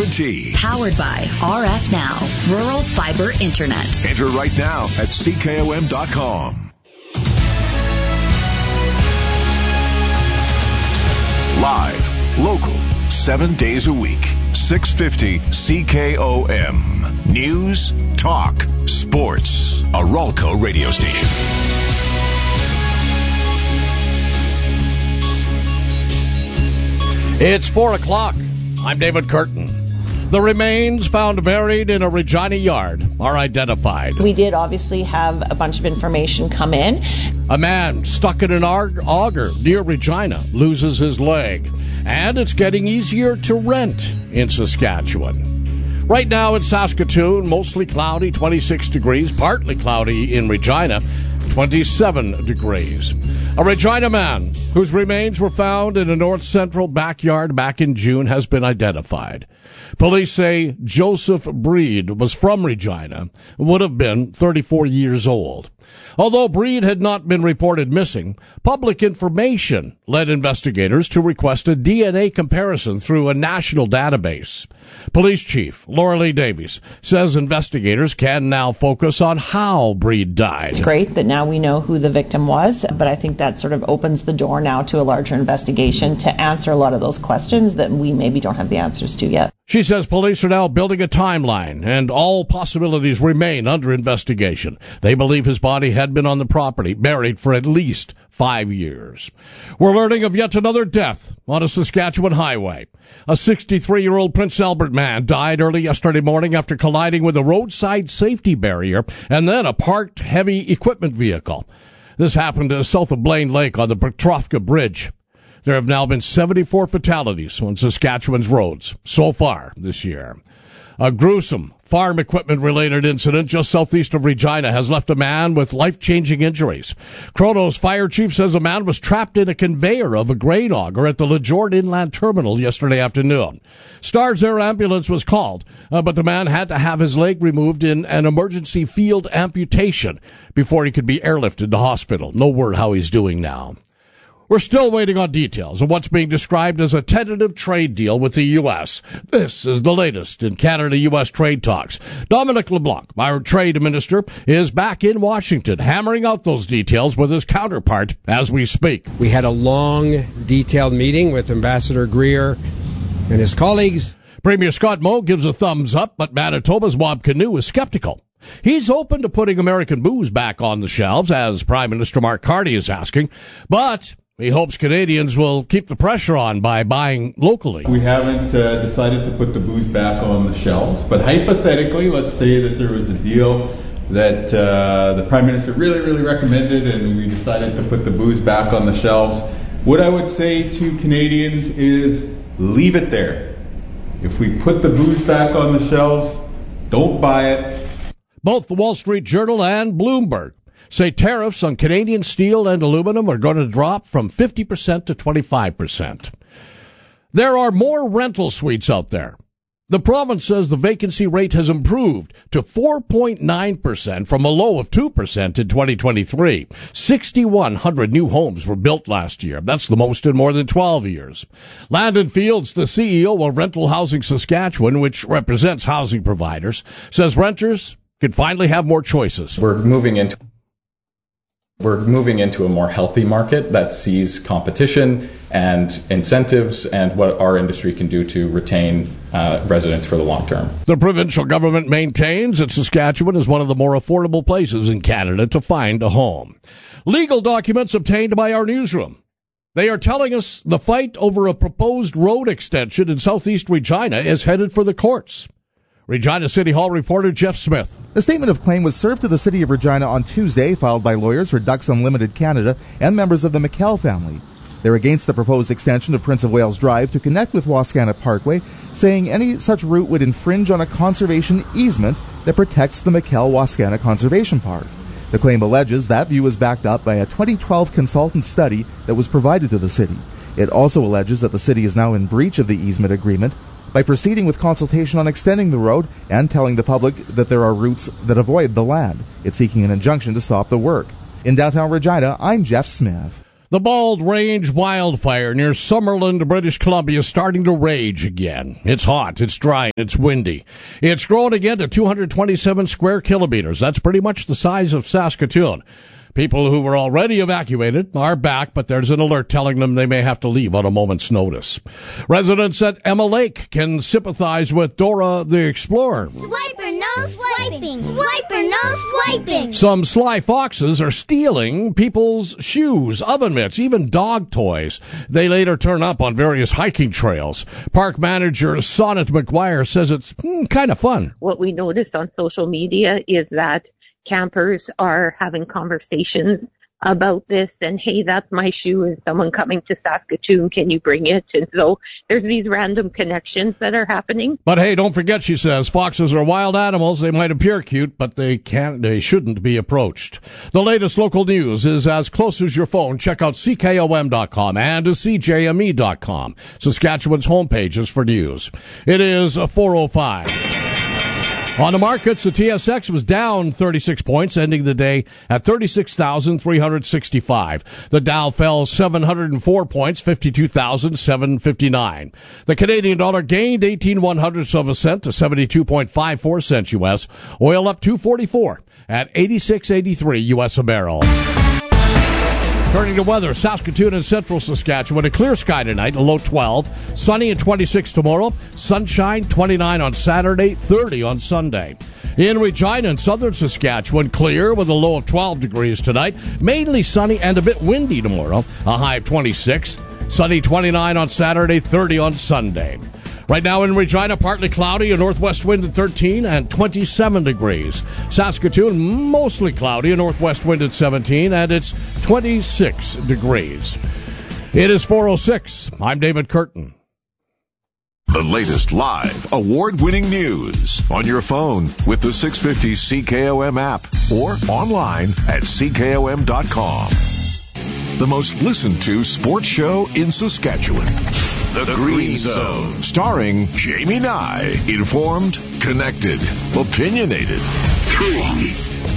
Powered by RF Now, Rural Fiber Internet. Enter right now at CKOM.com. Live, local, 7 days a week, 650 CKOM. News, talk, sports. A Ralco radio station. It's 4 o'clock. I'm David Curtin. The remains found buried in a Regina yard are identified. We did obviously have a bunch of information come in. A man stuck in an auger near Regina loses his leg. And it's getting easier to rent in Saskatchewan. Right now in Saskatoon, mostly cloudy, 26 degrees, partly cloudy in Regina, 27 degrees. A Regina man whose remains were found in a north-central backyard back in June has been identified. Police say Joseph Breed was from Regina, would have been 34 years old. Although Breed had not been reported missing, public information led investigators to request a DNA comparison through a national database. Police Chief Laura Lee Davies says investigators can now focus on how Breed died. It's great that now we know who the victim was, but I think that sort of opens the door now to a larger investigation to answer a lot of those questions that we maybe don't have the answers to yet. She says police are now building a timeline, and all possibilities remain under investigation. They believe his body had been on the property, buried for at least 5 years. We're learning of yet another death on a Saskatchewan highway. A 63-year-old Prince Albert man died early yesterday morning after colliding with a roadside safety barrier and then a parked heavy equipment vehicle. This happened south of Blaine Lake on the Petrovka Bridge. There have now been 74 fatalities on Saskatchewan's roads so far this year. A gruesome farm equipment-related incident just southeast of Regina has left a man with life-changing injuries. Kronos Fire Chief says a man was trapped in a conveyor of a grain auger at the LeJord Inland Terminal yesterday afternoon. Stars Air Ambulance was called, but the man had to have his leg removed in an emergency field amputation before he could be airlifted to hospital. No word how he's doing now. We're still waiting on details of what's being described as a tentative trade deal with the U.S. This is the latest in Canada-U.S. trade talks. Dominic LeBlanc, our trade minister, is back in Washington, hammering out those details with his counterpart as we speak. We had a long, detailed meeting with Ambassador Greer and his colleagues. Premier Scott Moe gives a thumbs up, but Manitoba's Wab Kinew is skeptical. He's open to putting American booze back on the shelves, as Prime Minister Mark Carney is asking, but he hopes Canadians will keep the pressure on by buying locally. We haven't decided to put the booze back on the shelves, but hypothetically, let's say that there was a deal that the Prime Minister really, really recommended and we decided to put the booze back on the shelves. What I would say to Canadians is leave it there. If we put the booze back on the shelves, don't buy it. Both the Wall Street Journal and Bloomberg say tariffs on Canadian steel and aluminum are going to drop from 50% to 25%. There are more rental suites out there. The province says the vacancy rate has improved to 4.9% from a low of 2% in 2023. 6,100 new homes were built last year. That's the most in more than 12 years. Landon Fields, the CEO of Rental Housing Saskatchewan, which represents housing providers, says renters can finally have more choices. We're moving into a more healthy market that sees competition and incentives and what our industry can do to retain residents for the long term. The provincial government maintains that Saskatchewan is one of the more affordable places in Canada to find a home. Legal documents obtained by our newsroom. They are telling us the fight over a proposed road extension in southeast Regina is headed for the courts. Regina City Hall reporter Jeff Smith. The statement of claim was served to the City of Regina on Tuesday, filed by lawyers for Ducks Unlimited Canada and members of the McKell family. They're against the proposed extension of Prince of Wales Drive to connect with Wascana Parkway, saying any such route would infringe on a conservation easement that protects the McKell-Wascana Conservation Park. The claim alleges that view is backed up by a 2012 consultant study that was provided to the city. It also alleges that the city is now in breach of the easement agreement by proceeding with consultation on extending the road and telling the public that there are routes that avoid the land. It's seeking an injunction to stop the work. In downtown Regina, I'm Jeff Smith. The Bald Range wildfire near Summerland, British Columbia is starting to rage again. It's hot, it's dry, it's windy. It's grown again to 227 square kilometers. That's pretty much the size of Saskatoon. People who were already evacuated are back, but there's an alert telling them they may have to leave on a moment's notice. Residents at Emma Lake can sympathize with Dora the Explorer. Swiper, no swiping! Swiper, no swiping! Some sly foxes are stealing people's shoes, oven mitts, even dog toys. They later turn up on various hiking trails. Park manager Sonnet McGuire says it's kind of fun. What we noticed on social media is that campers are having conversations about this and, hey, that's my shoe. Is someone coming to Saskatoon? Can you bring it? And so there's these random connections that are happening. But hey, don't forget, she says, foxes are wild animals. They might appear cute, but they shouldn't be approached. The latest local news is as close as your phone. Check out CKOM.com and CJME.com. Saskatchewan's homepages for news. It is 4:05. On the markets, the TSX was down 36 points, ending the day at 36,365. The Dow fell 704 points, 52,759. The Canadian dollar gained 18/100ths of a cent to 72.54 cents U.S. Oil up $2.44 at 86.83 U.S. a barrel. Turning to weather, Saskatoon and central Saskatchewan, a clear sky tonight, a low 12. Sunny and 26 tomorrow. Sunshine, 29 on Saturday, 30 on Sunday. In Regina and southern Saskatchewan, clear with a low of 12 degrees tonight. Mainly sunny and a bit windy tomorrow, a high of 26. Sunny, 29 on Saturday, 30 on Sunday. Right now in Regina, partly cloudy, a northwest wind at 13 and 27 degrees. Saskatoon, mostly cloudy, a northwest wind at 17 and it's 26 degrees. It is 4:06. I'm David Curtin. The latest live, award-winning news on your phone with the 650 CKOM app or online at CKOM.com. The most listened to sports show in Saskatchewan. The Green Zone, starring Jamie Nye. Informed, connected, opinionated. 3